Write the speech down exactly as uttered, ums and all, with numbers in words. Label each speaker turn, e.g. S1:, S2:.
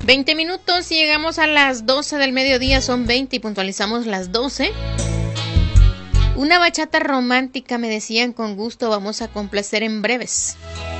S1: veinte minutos y llegamos a las doce del mediodía, son veinte y puntualizamos las doce. Una bachata romántica, me decían, con gusto vamos a complacer en breves.